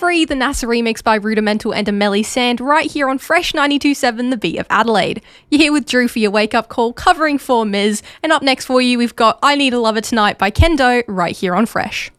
free the NASA remix by Rudimental and Amelie Sand right here on Fresh 92.7 The Beat of Adelaide. You're here with Drew for your wake-up call, covering for Miz, and up next for you we've got I Need a Lover Tonight by Kendo right here on Fresh.